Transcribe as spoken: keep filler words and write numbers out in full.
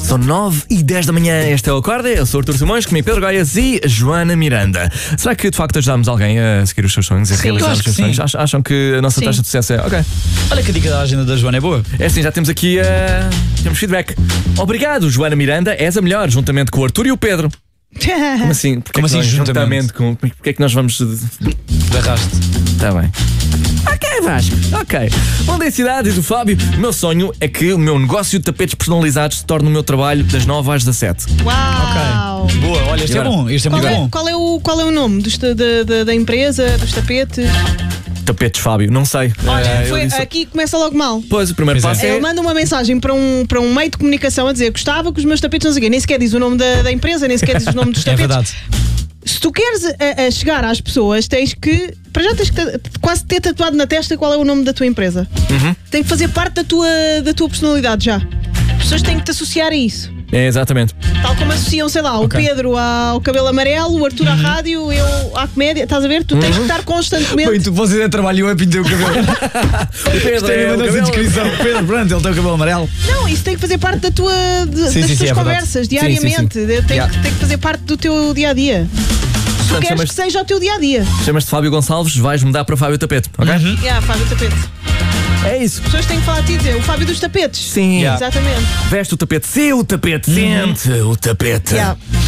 São nove e dez da manhã, este é o Acorda. Eu sou o Artur Simões, comigo Pedro Goiás e Joana Miranda. Será que de facto ajudámos alguém a seguir os seus sonhos e a Sim, realizar os seus sim. sonhos? Ach- Acham que a nossa Sim. taxa de sucesso é ok? Olha que a dica da agenda da Joana é boa. É assim, já temos aqui uh, temos feedback. Obrigado, Joana Miranda, és a melhor, juntamente com o Artur e o Pedro. Como assim? Porque Como é que assim, nós, juntamente? Com, porque é que nós vamos. Barraste. Está bem. Ok, Vasco. Ok. Bom dia, cidade e do Fábio. O meu sonho é que o meu negócio de tapetes personalizados se torne o meu trabalho das nove às dezassete. Uau! Ok. Boa, olha, este E é agora? bom. Este é Qual muito é, bom. qual, é o, qual é o nome dos ta- da, da, da empresa, dos tapetes? Tapetes, Fábio, não sei. Olha, Eh, foi- eu disse- aqui começa logo mal. Pois, o primeiro Pois é. passo é. Ele manda uma mensagem para um, para um meio de comunicação a dizer: gostava que os meus tapetes não sei o quê. Nem sequer diz o nome da, da empresa, nem sequer diz o nome dos É tapetes. verdade. Se tu queres a, a chegar às pessoas, tens que. Para já tens que ta- quase ter tatuado na testa qual é o nome da tua empresa. Uhum. Tem que fazer parte da tua, da tua personalidade já. As pessoas têm que te associar a isso. É, exatamente. Tal como associam, sei lá, Ok. o Pedro ao cabelo amarelo, o Arthur à rádio, eu à comédia. Estás a ver? Tu tens que estar constantemente. Bem, tu vocês é trabalho e eu é pintei o cabelo. O Pedro Isto é é a o nossa cabelo. descrição. Pedro, pronto, ele tem o cabelo amarelo. Não, isso tem que fazer parte da tua, de- Sim, das sim, tuas sim, é verdade. conversas Sim, diariamente. sim, Tem, Yeah. que, tem que fazer parte do teu dia a dia. Se tu Portanto, queres chamas- que seja o teu dia a dia. Chamas-te Fábio Gonçalves, vais mudar para Fábio Tapete, ok? Yeah, Fábio Tapete. É isso. As pessoas têm que falar a ti e dizer: o Fábio dos tapetes. Sim. Yeah. Exatamente. Veste o tapete, se o tapete, sente o tapete. Yeah.